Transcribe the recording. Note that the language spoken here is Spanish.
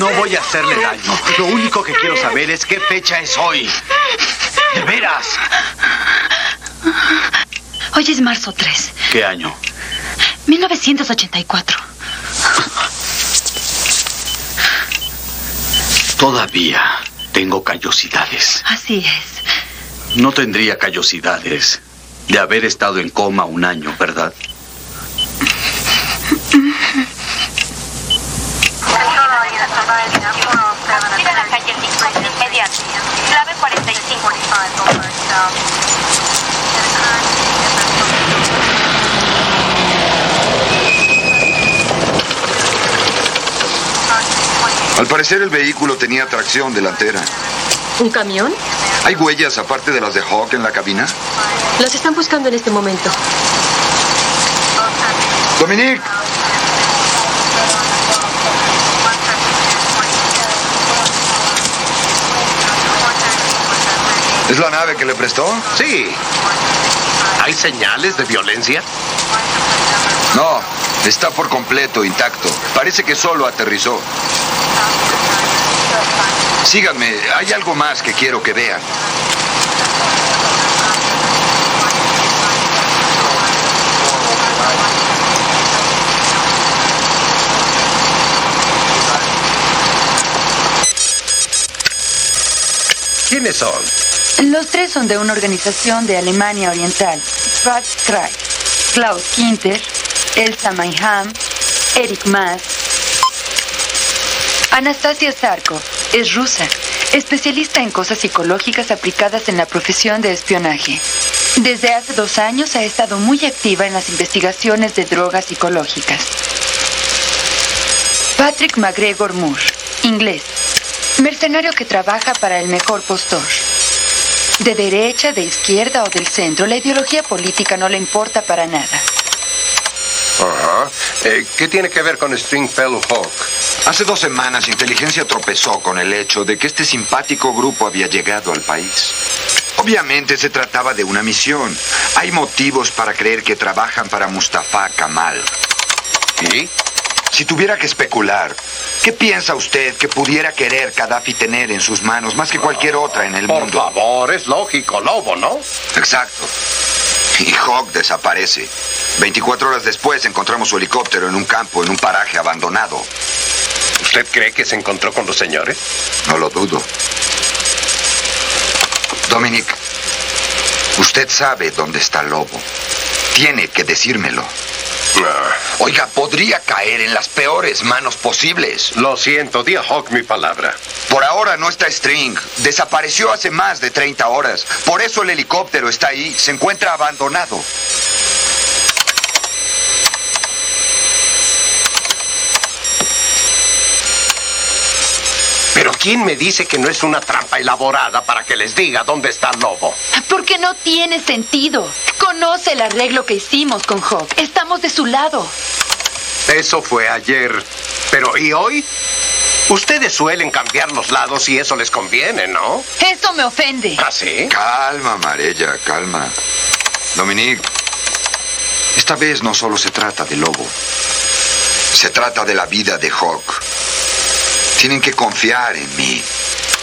No voy a hacerle daño. Lo único que quiero saber es qué fecha es hoy. ¡De veras! Hoy es marzo 3. ¿Qué año? 1984. Todavía tengo callosidades. Así es. No tendría callosidades de haber estado en coma un año, ¿verdad? Mira la calle Lincoln de inmediato. Clave 45. Al parecer el vehículo tenía tracción delantera. ¿Un camión? ¿Hay huellas aparte de las de Hawk en la cabina? Los están buscando en este momento. Dominique. ¿Es la nave que le prestó? Sí. ¿Hay señales de violencia? No, está por completo intacto. Parece que solo aterrizó. Síganme, hay algo más que quiero que vean. ¿Quiénes son? Los tres son de una organización de Alemania Oriental. Franz Kreis, Klaus Kinter, Elsa Mayham, Eric Maas. Anastasia Zarko es rusa, especialista en cosas psicológicas aplicadas en la profesión de espionaje. Desde hace 2 años ha estado muy activa en las investigaciones de drogas psicológicas. Patrick McGregor Moore, inglés, mercenario que trabaja para el mejor postor. De derecha, de izquierda o del centro, la ideología política no le importa para nada. Ajá. ¿Qué tiene que ver con Stringfellow Hawk? Hace 2 semanas, Inteligencia tropezó con el hecho de que este simpático grupo había llegado al país. Obviamente se trataba de una misión. Hay motivos para creer que trabajan para Mustafa Kemal. ¿Y? Si tuviera que especular, ¿qué piensa usted que pudiera querer Gaddafi tener en sus manos más que cualquier otra en el mundo? Por favor, es lógico, Lobo, ¿no? Exacto. Y Hawk desaparece. 24 horas después encontramos su helicóptero en un campo, en un paraje abandonado. ¿Usted cree que se encontró con los señores? No lo dudo. Dominic, usted sabe dónde está Lobo. Tiene que decírmelo. Oiga, podría caer en las peores manos posibles. Lo siento, di a Hawk mi palabra. Por ahora no está String. Desapareció hace más de 30 horas. Por eso el helicóptero está ahí. Se encuentra abandonado. Pero ¿quién me dice que no es una trampa elaborada para que les diga dónde está Lobo? Porque no tiene sentido. Conoce el arreglo que hicimos con Hawk. Estamos de su lado. Eso fue ayer. Pero ¿y hoy? Ustedes suelen cambiar los lados y eso les conviene, ¿no? Eso me ofende. ¿Ah, sí? Calma, Marella, calma. Dominique, esta vez no solo se trata de Lobo. Se trata de la vida de Hawk. Tienen que confiar en mí.